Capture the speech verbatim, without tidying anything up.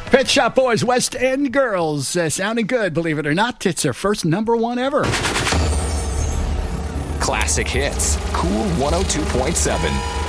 Pet Shop Boys, West End Girls, uh, sounding good, believe it or not. It's their first number one ever. Classic hits. Cool one oh two point seven.